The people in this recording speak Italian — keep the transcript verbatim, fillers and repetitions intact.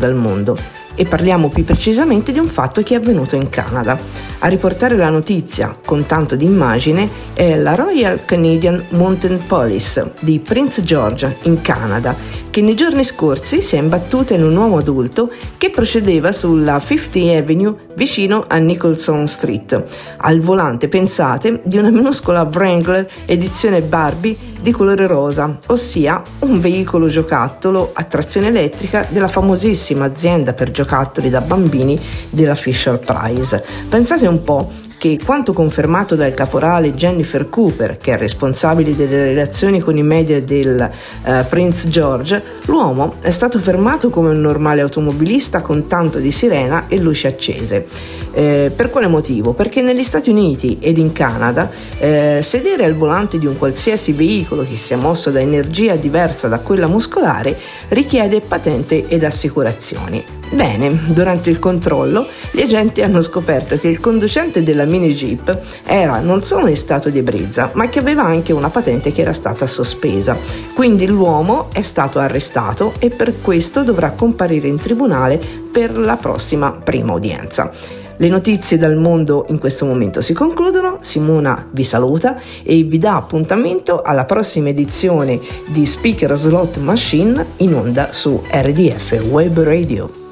dal mondo. E parliamo più precisamente di un fatto che è avvenuto in Canada. A riportare la notizia con tanto di immagine è la Royal Canadian Mounted Police di Prince George in Canada, che nei giorni scorsi si è imbattuta in un uomo adulto che procedeva sulla Fifth Avenue vicino a Nicholson Street, al volante, pensate, di una minuscola Wrangler edizione Barbie di colore rosa, ossia un veicolo giocattolo a trazione elettrica della famosissima azienda per giocattoli da bambini della Fisher-Price. Pensate un po' che, quanto confermato dal caporale Jennifer Cooper, che è responsabile delle relazioni con i media del uh, Prince George, l'uomo è stato fermato come un normale automobilista con tanto di sirena e luci accese. Eh, per quale motivo? Perché negli Stati Uniti ed in Canada eh, sedere al volante di un qualsiasi veicolo che sia mosso da energia diversa da quella muscolare richiede patente ed assicurazioni. Bene, durante il controllo gli agenti hanno scoperto che il conducente della mini Jeep era non solo in stato di ebbrezza, ma che aveva anche una patente che era stata sospesa. Quindi l'uomo è stato arrestato e per questo dovrà comparire in tribunale per la prossima prima udienza. Le notizie dal mondo in questo momento si concludono. Simona vi saluta e vi dà appuntamento alla prossima edizione di Speaker Slot Machine in onda su R D F Web Radio.